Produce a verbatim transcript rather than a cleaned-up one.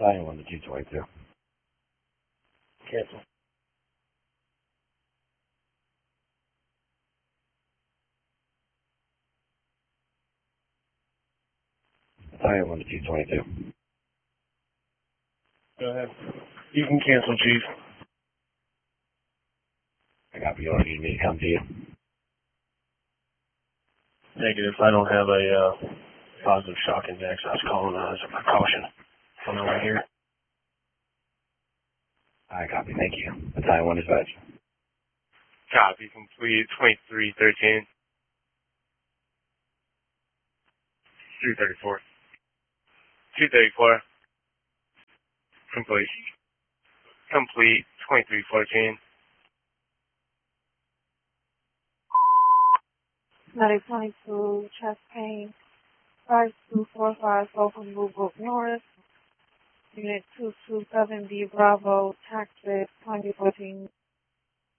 Battalion one to two twenty-two. Cancel. Battalion one to two twenty-two. Go ahead. You can cancel, Chief. I copy. You don't need me to come to you. Negative. I don't have a uh, positive shock index. I was calling uh, as a precaution on the way here. I copy. Thank you. Battalion one is veg. Copy. Complete. twenty-three thirteen. three thirty-four. two thirty-four. Complete. Complete. twenty-three fourteen. Medic twenty-two, chest pain, five two four five, Open Blue Book North, Unit two two seven B Bravo, Tactic,